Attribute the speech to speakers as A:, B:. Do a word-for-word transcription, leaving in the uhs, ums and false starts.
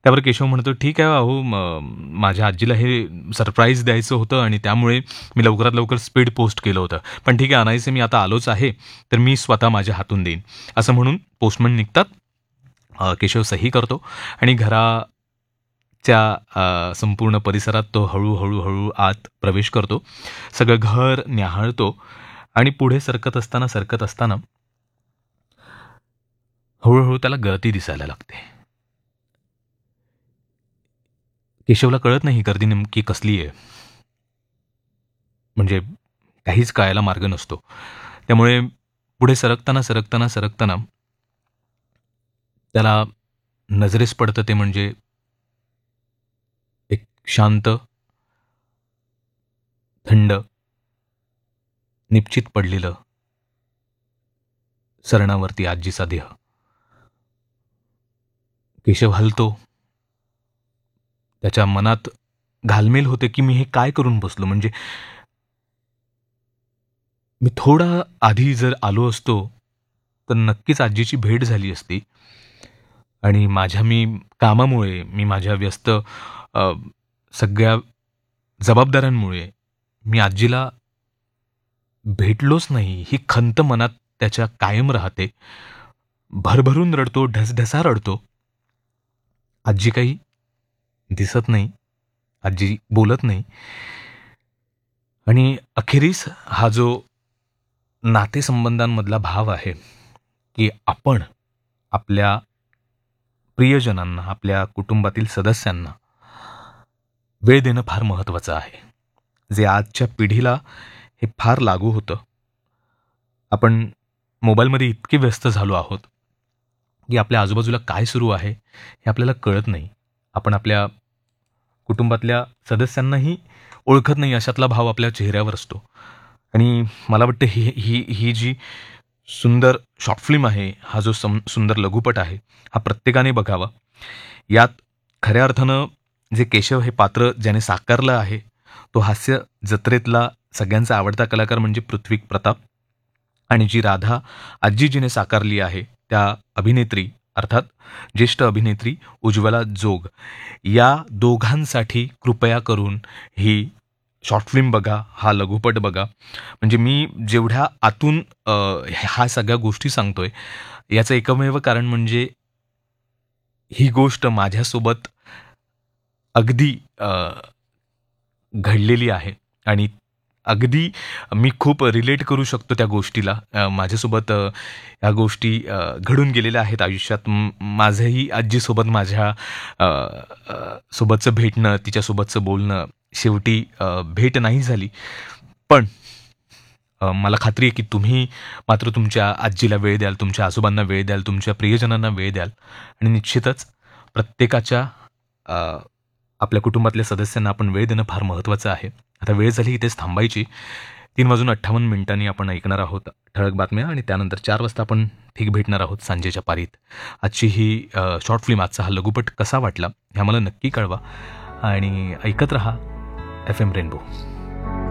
A: त्यावर केशव म्हणतो, "ठीक आहे अहो, म माझ्या आजीला हे सरप्राईज द्यायचं होतं आणि त्यामुळे मी लवकरात लवकर स्पीड पोस्ट केलं होतं. पण ठीक आहे, अनायासे मी आता आलोच आहे, तर मी स्वतः माझ्या हातून देईन." असं म्हणून पोस्टमन निघतात. अ, केशव सही करतो आणि घराच्या अ, संपूर्ण परिसरात तो हळू-हळू हळू आत प्रवेश करतो. सगळं घर न्याहाळतो आणि पुढे सरकत असताना, सरकत असताना हळू-हळू त्याला गर्दी दिसायला लागते. केशवला कळत नाही गर्दी नेमकी कसली आहे. म्हणजे काहीच कळायला मार्ग नसतो. त्यामुळे पुढे सरकताना, सरकताना, सरकताना त्याला नजरेस पडतं ते म्हणजे एक शांत, थंड, निपचित पडलेलं सरणावरती आजीचा देह. केशव हलतो. त्याच्या मनात घालमेल होते की मी हे काय करून बसलो. म्हणजे मी थोडा आधी जर आलो असतो तर नक्कीच आजीची भेट झाली असती आणि माझ्या मी कामामुळे, मी माझ्या व्यस्त अ, सगळ्या जबाबदाऱ्यांमुळे मी आजीला भेटलोच नाही, ही खंत मनात त्याच्या कायम राहते. भरभरून रडतो, ढसढसा रडतो. आजी काही दिसत नाही, आजी बोलत नाही आणि अखेरीस हा जो नातेसंबंधांमधला भाव आहे की आपण आपल्या प्रियजनांना, आपल्या कुटुंबातील सदस्यांना वेळ देणं फार महत्त्वाचं आहे. जे आजच्या पिढीला हे फार लागू होतं. आपण मोबाईलमध्ये इतके व्यस्त झालो आहोत की आपल्या आजूबाजूला काय सुरू आहे हे आपल्याला कळत नाही. आपण आपल्या कुटुंबातल्या सदस्यांनाही ओळखत नाही अशातला भाव आपल्या चेहऱ्यावर असतो. आणि मला वाटतं ही ही ही जी सुंदर शॉर्ट फिल्म आहे, हा जो सं सुंदर लघुपट आहे, हा प्रत्येकाने बघावा. यात खऱ्या अर्थानं जे केशव हे पात्र ज्याने साकारलं आहे, तो हास्य जत्रेतला सगळ्यांचा आवडता कलाकार म्हणजे पृथ्वी प्रताप आणि जी राधा आजीजीने साकारली आहे, त्या अभिनेत्री अर्थात ज्येष्ठ अभिनेत्री उज्ज्वला जोग. या दोघांसाठी कृपया करून ही शॉर्ट फिल्म बघा, हा लघुपट बघा. म्हणजे मी जेवढ्या आतून अ, ह्या सगळ्या गोष्टी सांगतोय, याचं एकमेव कारण म्हणजे ही गोष्ट माझ्यासोबत अगदी अ, घडलेली आहे आणि अगदी मी खूप रिलेट करू शकतो त्या गोष्टीला. अ, माझ्यासोबत अ, ह्या गोष्टी अ, घडून गेलेल्या आहेत आयुष्यात. म माझंही आजीसोबत माझ्या अ, अ, सोबतचं भेटणं, तिच्यासोबतचं बोलणं, शेवटी अ, भेट नाही झाली. पण अ, मला खात्री आहे की तुम्ही मात्र तुमच्या आजीला वेळ द्याल, तुमच्या आजोबांना वेळ द्याल, तुमच्या प्रियजनांना वेळ द्याल आणि निश्चितच प्रत्येकाच्या अ, आपल्या कुटुंबातल्या सदस्यांना आपण वेळ देणं फार महत्त्वाचं आहे. आता वेळ झाली इथेच थांबायची. तीन वाजून अठ्ठावन्न मिनिटांनी आपण ऐकणार आहोत ठळक बातम्या आणि त्यानंतर चार वाजता आपण ठीक भेटणार आहोत सांजेच्या पारीत. आजची ही अ, शॉर्ट फिल्म, आजचा हा लघुपट कसा वाटला हे आम्हाला नक्की कळवा आणि ऐकत रहा एफ एम रेनबो.